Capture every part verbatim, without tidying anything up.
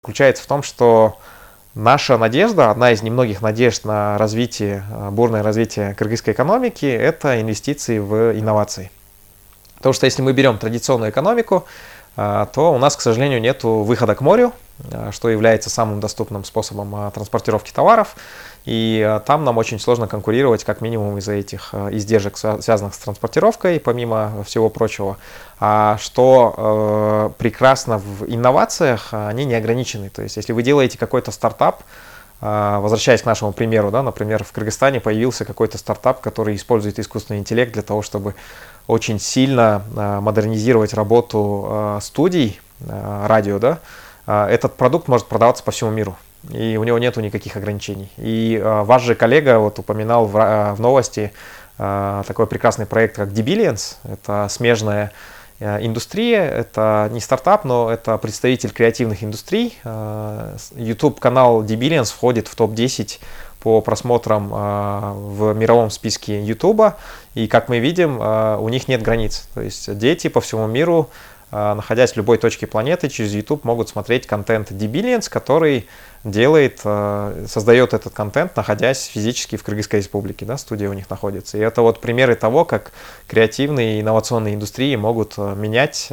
Заключается в том, что наша надежда, одна из немногих надежд на развитие, бурное развитие кыргызской экономики, это инвестиции в инновации. Потому что если мы берем традиционную экономику, то у нас, к сожалению, нет выхода к морю, что является самым доступным способом транспортировки товаров. И там нам очень сложно конкурировать, как минимум, из-за этих издержек, связанных с транспортировкой, помимо всего прочего. А что э, прекрасно в инновациях, они не ограничены. То есть, если вы делаете какой-то стартап, э, возвращаясь к нашему примеру, да, например, в Кыргызстане появился какой-то стартап, который использует искусственный интеллект для того, чтобы очень сильно э, модернизировать работу э, студий э, радио, да, э, этот продукт может продаваться по всему миру. И у него нету никаких ограничений. И э, ваш же коллега вот упоминал в, э, в новости э, такой прекрасный проект, как Debiliance. Это смежная э, индустрия, это не стартап, но это представитель креативных индустрий. Э, YouTube-канал Debiliance входит в топ десять по просмотрам э, в мировом списке YouTube. И как мы видим, э, у них нет границ. То есть дети по всему миру, находясь в любой точке планеты, через YouTube могут смотреть контент Debiliance, который делает, создает этот контент, находясь физически в Кыргызской республике, да, студия у них находится. И это вот примеры того, как креативные и инновационные индустрии могут менять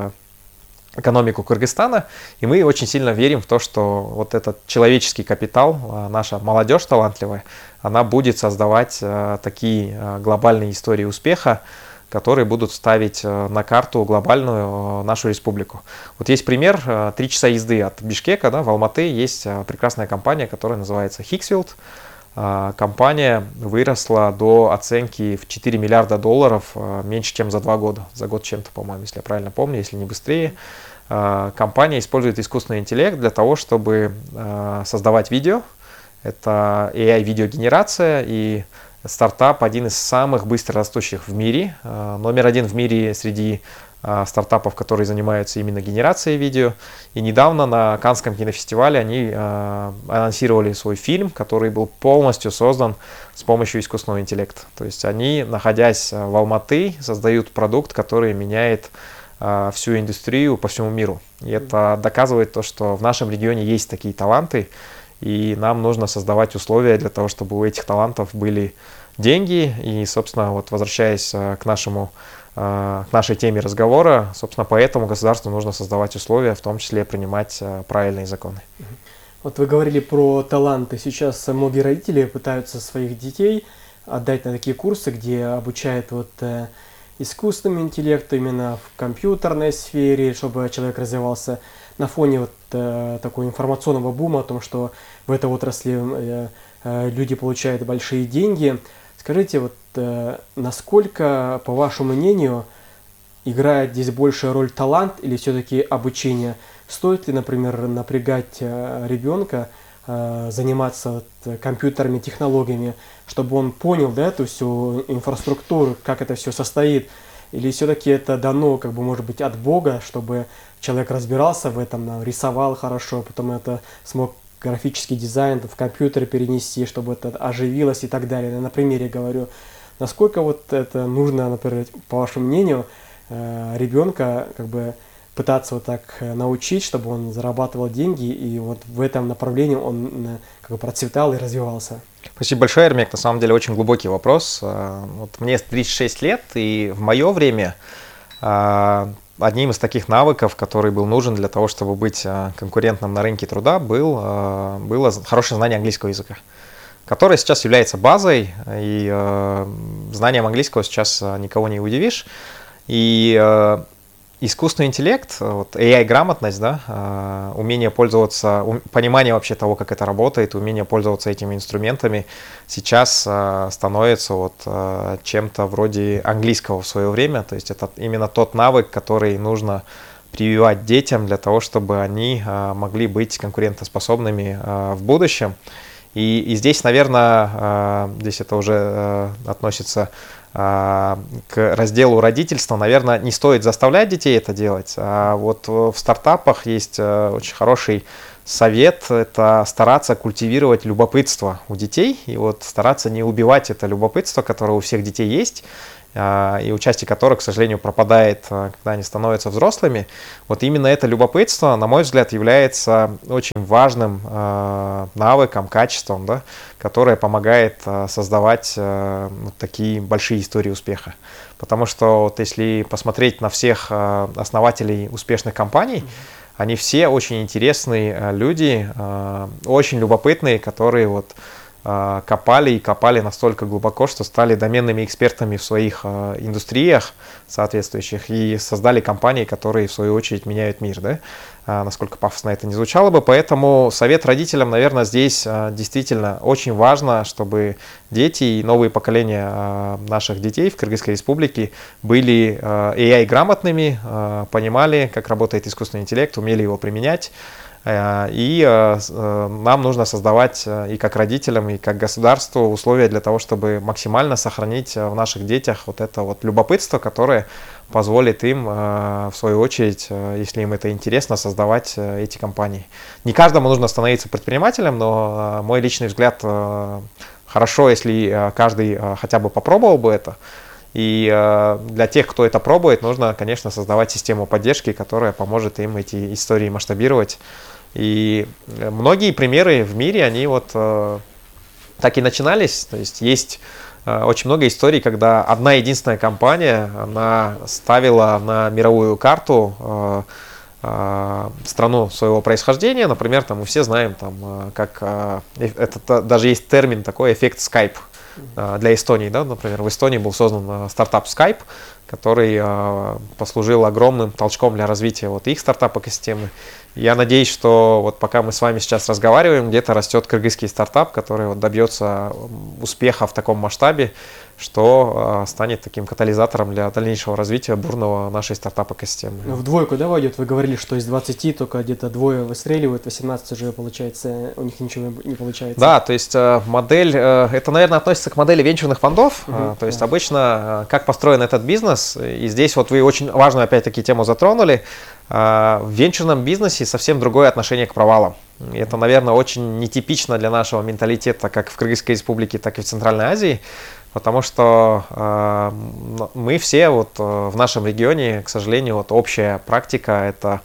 экономику Кыргызстана. И мы очень сильно верим в то, что вот этот человеческий капитал, наша молодежь талантливая, она будет создавать такие глобальные истории успеха, которые будут ставить на карту глобальную нашу республику. Вот есть пример, три часа езды от Бишкека, да, в Алматы есть прекрасная компания, которая называется Hixfield. Компания выросла до оценки в четыре миллиарда долларов меньше, чем за два года. За год чем-то, по-моему, если я правильно помню, если не быстрее. Компания использует искусственный интеллект для того, чтобы создавать видео. Это эй ай-видеогенерация, и стартап один из самых быстрорастущих в мире, номер один в мире среди стартапов, которые занимаются именно генерацией видео. И недавно на Каннском кинофестивале они анонсировали свой фильм, который был полностью создан с помощью искусственного интеллекта. То есть они, находясь в Алматы, создают продукт, который меняет всю индустрию по всему миру. И это доказывает то, что в нашем регионе есть такие таланты, и нам нужно создавать условия для того, чтобы у этих талантов были деньги. И, собственно, вот возвращаясь к, нашему, к нашей теме разговора, собственно, поэтому государству нужно создавать условия, в том числе принимать правильные законы. Вот вы говорили про таланты. Сейчас многие родители пытаются своих детей отдать на такие курсы, где обучают вот искусственному интеллекту именно в компьютерной сфере, чтобы человек развивался на фоне вот э, такого информационного бума о том, что в этой отрасли э, э, люди получают большие деньги. Скажите, вот э, насколько, по вашему мнению, играет здесь большая роль талант или все-таки обучение? Стоит ли, например, напрягать э, ребенка, э, заниматься вот, компьютерными технологиями, чтобы он понял, да, эту всю инфраструктуру, как это все состоит? Или все-таки это дано, как бы, может быть, от Бога, чтобы человек разбирался в этом, рисовал хорошо, потом это смог графический дизайн в компьютер перенести, чтобы это оживилось и так далее. На примере говорю, насколько вот это нужно, например, по вашему мнению, ребенка как бы пытаться вот так научить, чтобы он зарабатывал деньги, и вот в этом направлении он как бы процветал и развивался. Спасибо большое, Эрмек. На самом деле очень глубокий вопрос. Вот мне тридцать шесть лет, и в мое время одним из таких навыков, который был нужен для того, чтобы быть конкурентным на рынке труда, был, было хорошее знание английского языка, которое сейчас является базой, и знанием английского сейчас никого не удивишь. И искусственный интеллект, вот эй ай-грамотность, да, умение пользоваться, понимание вообще того, как это работает, умение пользоваться этими инструментами сейчас становится вот чем-то вроде английского в свое время. То есть это именно тот навык, который нужно прививать детям для того, чтобы они могли быть конкурентоспособными в будущем. И, и здесь, наверное, здесь это уже относится к разделу родительства, наверное, не стоит заставлять детей это делать. А вот в стартапах есть очень хороший совет, это стараться культивировать любопытство у детей, и вот стараться не убивать это любопытство, которое у всех детей есть, и участие которых, к сожалению, пропадает, когда они становятся взрослыми. Вот именно это любопытство, на мой взгляд, является очень важным навыком, качеством, да, которое помогает создавать вот такие большие истории успеха. Потому что вот если посмотреть на всех основателей успешных компаний, они все очень интересные люди, очень любопытные, которые вот копали и копали настолько глубоко, что стали доменными экспертами в своих индустриях соответствующих и создали компании, которые в свою очередь меняют мир, да? Насколько пафосно это не звучало бы. Поэтому совет родителям, наверное, здесь действительно очень важно, чтобы дети и новые поколения наших детей в Кыргызской республике были эй ай-грамотными, понимали, как работает искусственный интеллект, умели его применять. И нам нужно создавать и как родителям, и как государству условия для того, чтобы максимально сохранить в наших детях вот это вот любопытство, которое позволит им, в свою очередь, если им это интересно, создавать эти компании. Не каждому нужно становиться предпринимателем, но мой личный взгляд, хорошо, если каждый хотя бы попробовал бы это. И для тех, кто это пробует, нужно, конечно, создавать систему поддержки, которая поможет им эти истории масштабировать. И многие примеры в мире, они вот э, так и начинались. То есть есть э, очень много историй, когда одна единственная компания, она ставила на мировую карту э, э, страну своего происхождения. Например, там мы все знаем, там, э, как э, это, даже есть термин такой, эффект Skype э, для Эстонии. Да? Например, в Эстонии был создан э, стартап Skype, который э, послужил огромным толчком для развития вот их стартап-экосистемы. Я надеюсь, что вот пока мы с вами сейчас разговариваем, где-то растет кыргызский стартап, который вот добьется успеха в таком масштабе, что э, станет таким катализатором для дальнейшего развития бурного нашей стартап-экосистемы. В двойку, да, войдет? Вы говорили, что из двадцати только где-то двое выстреливают, восемнадцать уже, получается, у них ничего не получается. Да, то есть э, модель, э, это, наверное, относится к модели венчурных фондов. Угу, э, то есть да. обычно, э, как построен этот бизнес, и здесь вот вы очень важную, опять-таки, тему затронули. Э, в венчурном бизнесе совсем другое отношение к провалам. И это, наверное, очень нетипично для нашего менталитета, как в Кыргызской республике, так и в Центральной Азии. Потому что э, мы все вот э, в нашем регионе, к сожалению, вот общая практика – это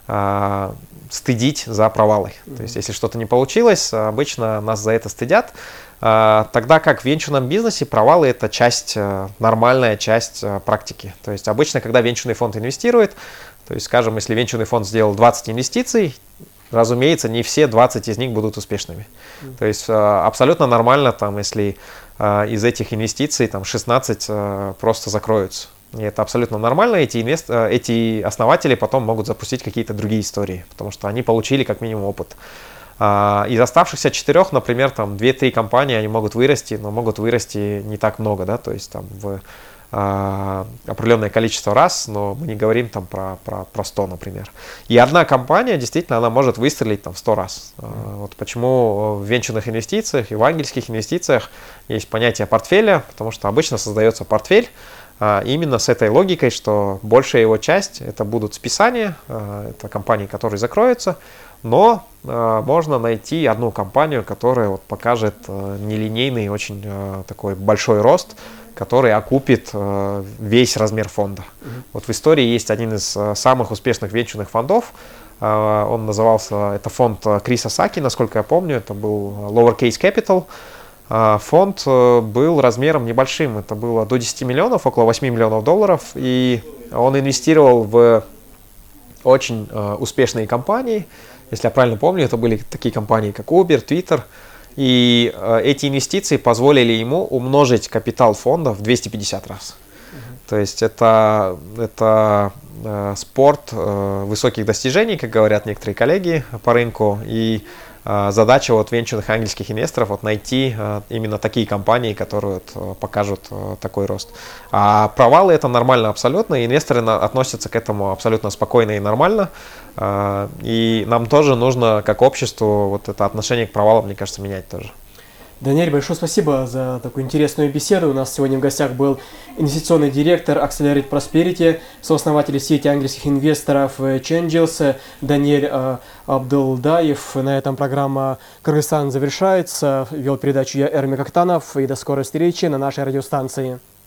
э, стыдить за провалы. Mm-hmm. То есть, если что-то не получилось, обычно нас за это стыдят. Э, тогда как в венчурном бизнесе провалы – это часть, э, нормальная часть э, практики. То есть, обычно, когда венчурный фонд инвестирует, то есть, скажем, если венчурный фонд сделал двадцать инвестиций, разумеется, не все двадцать из них будут успешными. Mm-hmm. То есть, э, абсолютно нормально, там, если из этих инвестиций там шестнадцать э, просто закроются. И это абсолютно нормально. Эти, инвест... эти основатели потом могут запустить какие-то другие истории, потому что они получили как минимум опыт. А, из оставшихся четырех, например, там две-три компании, они могут вырасти, но могут вырасти не так много, да, то есть там в а, определенное количество раз, но мы не говорим там про, про, про сто, например. И одна компания, действительно, она может выстрелить там в сто раз. А, вот почему в венчурных инвестициях и в ангельских инвестициях есть понятие портфеля, потому что обычно создается портфель а, именно с этой логикой, что большая его часть это будут списания, а, это компании, которые закроются, но а, можно найти одну компанию, которая вот покажет а, нелинейный, очень а, такой большой рост, который окупит э, весь размер фонда. Mm-hmm. Вот в истории есть один из э, самых успешных венчурных фондов. Э, он назывался, это фонд Криса Саки, насколько я помню, это был Lowercase Capital. Э, фонд э, был размером небольшим, это было до десяти миллионов, около восьми миллионов долларов. И он инвестировал в очень э, успешные компании. Если я правильно помню, это были такие компании, как Uber, Twitter. И э, эти инвестиции позволили ему умножить капитал фонда в двести пятьдесят раз. Uh-huh. То есть это, это э, спорт э, высоких достижений, как говорят некоторые коллеги по рынку. И э, задача вот венчурных ангельских инвесторов вот найти э, именно такие компании, которые вот, покажут э, такой рост. А провалы это нормально абсолютно. И инвесторы на, относятся к этому абсолютно спокойно и нормально. И нам тоже нужно, как обществу, вот это отношение к провалам, мне кажется, менять тоже. Даниэль, большое спасибо за такую интересную беседу. У нас сегодня в гостях был инвестиционный директор Accelerate Prosperity, сооснователь сети ангельских инвесторов Changels Даниэль э, Абдулдаев. На этом программа «Кыргызстан» завершается. Вел передачу я, Эрмик Актанов. И до скорой встречи на нашей радиостанции.